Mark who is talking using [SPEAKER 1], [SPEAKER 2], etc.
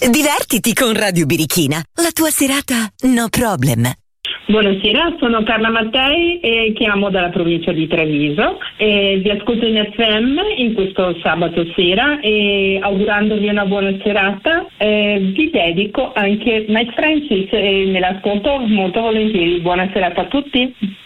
[SPEAKER 1] Divertiti con Radio Birichina, la tua serata no problem.
[SPEAKER 2] Buonasera, sono Carla Mattei e chiamo dalla provincia di Treviso e vi ascolto in FM in questo sabato sera e augurandovi una buona serata vi dedico anche Mike Francis e me l'ascolto molto volentieri. Buona serata a tutti.